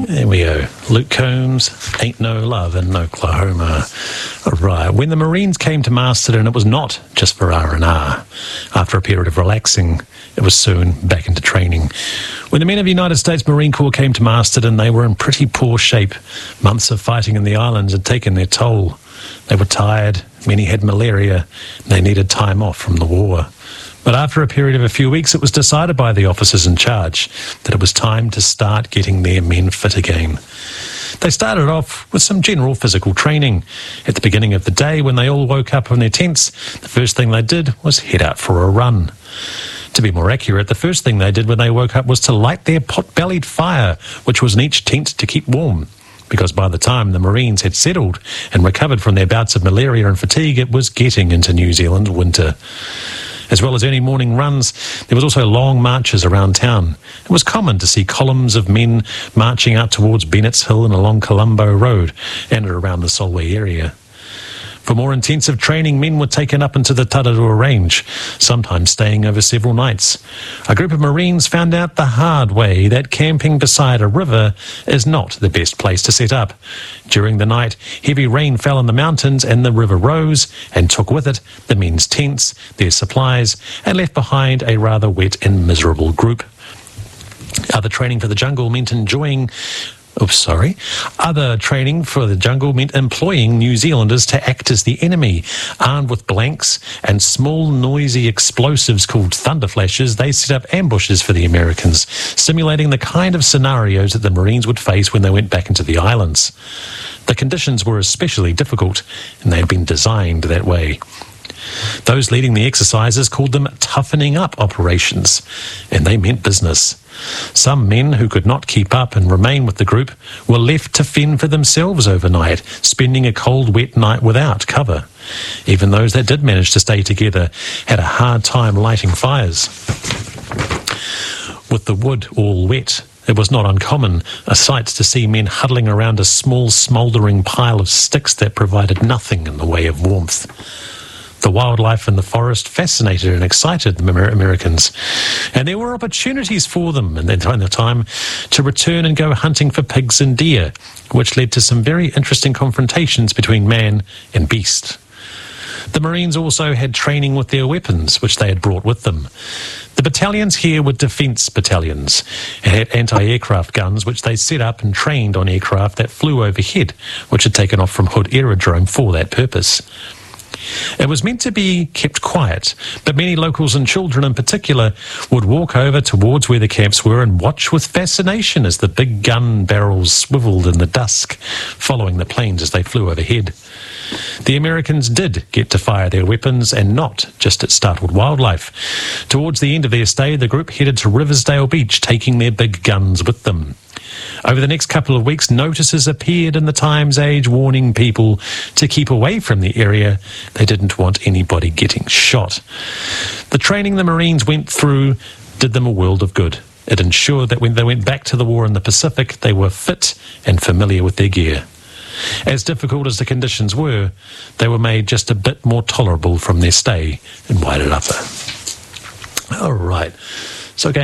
There we go. Luke Combs, Ain't No Love in Oklahoma. All right. When the Marines came to Masterton, it was not just for R&R. After a period of relaxing, it was soon back into training. When the men of the United States Marine Corps came to Masterton, they were in pretty poor shape. Months of fighting in the islands had taken their toll. They were tired, many had malaria, and they needed time off from the war. But after a period of a few weeks, it was decided by the officers in charge that it was time to start getting their men fit again. They started off with some general physical training. At the beginning of the day, when they all woke up in their tents, the first thing they did was head out for a run. To be more accurate, the first thing they did when they woke up was to light their pot-bellied fire, which was in each tent to keep warm. Because by the time the Marines had settled and recovered from their bouts of malaria and fatigue, it was getting into New Zealand winter. As well as early morning runs, there was also long marches around town. It was common to see columns of men marching out towards Bennett's Hill and along Colombo Road and around the Solway area. For more intensive training, men were taken up into the Tararua Range, sometimes staying over several nights. A group of Marines found out the hard way that camping beside a river is not the best place to set up. During the night, heavy rain fell on the mountains and the river rose and took with it the men's tents, their supplies, and left behind a rather wet and miserable group. Other training for the jungle meant employing New Zealanders to act as the enemy. Armed with blanks and small noisy explosives called thunder flashes, they set up ambushes for the Americans, simulating the kind of scenarios that the Marines would face when they went back into the islands. The conditions were especially difficult, and they had been designed that way. Those leading the exercises called them toughening up operations, and they meant business. Some men who could not keep up and remain with the group were left to fend for themselves overnight, spending a cold, wet night without cover. Even those that did manage to stay together had a hard time lighting fires. With the wood all wet, it was not uncommon a sight to see men huddling around a small smouldering pile of sticks that provided nothing in the way of warmth. The wildlife in the forest fascinated and excited the Americans, and there were opportunities for them in the time to return and go hunting for pigs and deer, which led to some very interesting confrontations between man and beast. The Marines also had training with their weapons, which they had brought with them. The battalions here were defence battalions and had anti-aircraft guns, which they set up and trained on aircraft that flew overhead, which had taken off from Hood Aerodrome for that purpose. It was meant to be kept quiet, but many locals and children in particular would walk over towards where the camps were and watch with fascination as the big gun barrels swiveled in the dusk, following the planes as they flew overhead. The Americans did get to fire their weapons, and not just at startled wildlife. Towards the end of their stay, the group headed to Riversdale Beach, taking their big guns with them. Over the next couple of weeks, notices appeared in the Times Age warning people to keep away from the area. They didn't want anybody getting shot. The training the Marines went through did them a world of good. It ensured that when they went back to the war in the Pacific, they were fit and familiar with their gear. As difficult as the conditions were, they were made just a bit more tolerable from their stay in Wairarapa. All right. So again,